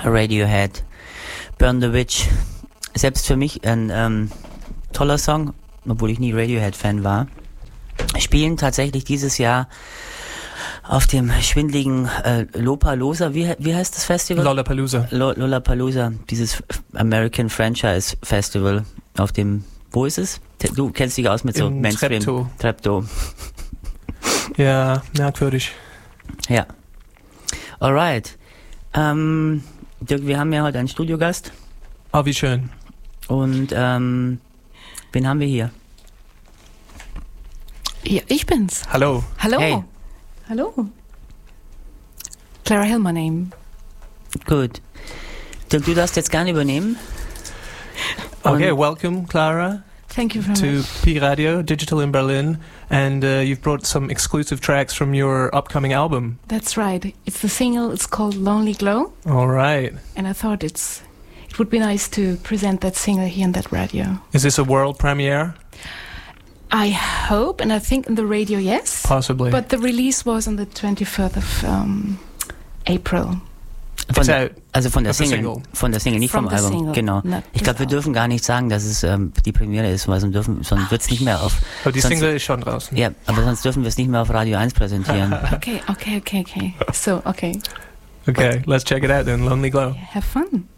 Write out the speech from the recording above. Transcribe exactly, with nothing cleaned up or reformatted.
Radiohead, Burn the Witch. Selbst für mich ein ähm, toller Song, obwohl ich nie Radiohead-Fan war. Spielen tatsächlich dieses Jahr auf dem schwindligen äh, Lollapalooza, wie, wie heißt das Festival? Lollapalooza. Lo- Lollapalooza, dieses American Franchise Festival auf dem, wo ist es? Du kennst dich aus mit so Im Mainstream. Treptow. Treptow. Ja, merkwürdig. Ja. Alright. Ähm, Dirk, wir haben ja heute einen Studiogast. Oh, wie schön. Und ähm, wen haben wir hier? Ja, ich bin's. Hallo. Hallo. Hey. Hallo. Clara Hill, my name. Gut. Dirk, du darfst jetzt gerne übernehmen. Okay, Und- welcome, Clara, Thank you very to much. P Radio Digital in Berlin, and uh, you've brought some exclusive tracks from your upcoming album. That's right. It's the single. It's called Lonely Glow, All right. and I thought it's it would be nice to present that single here on that radio. Is this a world premiere? I hope, and I think in the radio, yes. Possibly. But the release was on the twenty-first of um, April. Von It's der, out. also von der Of the Single, single. von der Single, nicht From vom the Album. single, Genau. not Ich glaube, wir the dürfen gar nicht sagen, dass es ähm, die Premiere ist, weil sonst dürfen, sonst wird's nicht mehr auf. Oh, die sonst, Single ist schon draußen. Ja, aber sonst dürfen wir es nicht mehr auf Radio eins präsentieren. Okay, okay, okay, okay. So, okay. Okay, let's check it out then. Lonely Glow. Have fun.